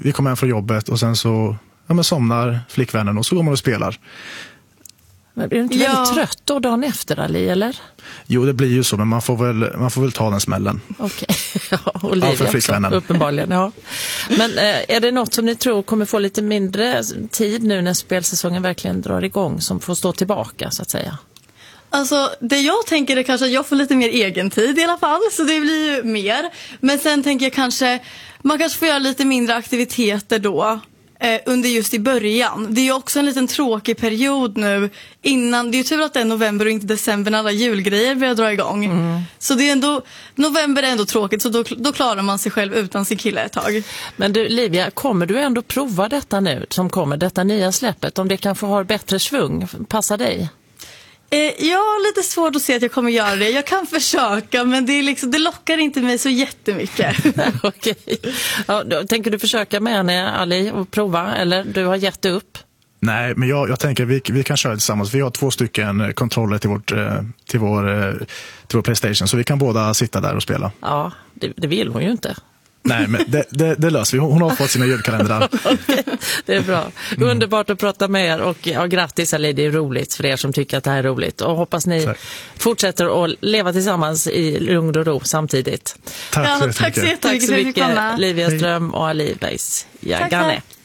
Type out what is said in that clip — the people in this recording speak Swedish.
vi kommer hem från jobbet och sen så somnar flickvännen och så går man och spelar. Men blir du inte väldigt trött då dagen efter, Ali, eller? Jo, det blir ju så, men man får väl ta den smällen. Okej, Olivia för flickvännen. uppenbarligen, ja. Men är det något som ni tror kommer få lite mindre tid nu när spelsäsongen verkligen drar igång, som får stå tillbaka, så att säga? Alltså, det jag tänker är kanske att jag får lite mer egen tid i alla fall, så det blir ju mer. Men sen tänker jag man kanske får göra lite mindre aktiviteter då. Under just i början. Det är ju också en liten tråkig period nu innan. Det är ju tur att det är november och inte december när alla julgrejer börjar dra igång. Så det är ändå, november är ändå tråkigt, så då klarar man sig själv utan sin kille ett tag. Men du, Livia, kommer du ändå prova detta nu som kommer, detta nya släppet? Om det kanske har bättre svung, passar dig? Jag har lite svårt att se att jag kommer göra det. Jag kan försöka, men det lockar inte mig så jättemycket. Okej. Ja, tänker du försöka med henne, Ali, och prova? Eller du har gett upp? Nej, men jag tänker vi kan köra tillsammans. Vi har 2 stycken kontroller till vår PlayStation, så vi kan båda sitta där och spela. Ja, det vill hon ju inte. Nej, men det löser vi. Hon har fått sina julkalendrar. Okay, det är bra. Underbart att prata med er, och grattis, Ali, det är roligt för er som tycker att det här är roligt, och hoppas ni fortsätter att leva tillsammans i lugn och ro samtidigt. Tack så mycket. Tack så mycket, Livia Ström och Ali Weiss. Tack.